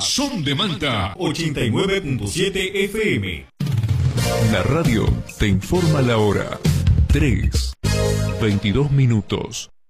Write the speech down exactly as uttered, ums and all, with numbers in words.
Son de Manta ochenta y nueve punto siete F M. La radio te informa la hora. tres, veintidós minutos.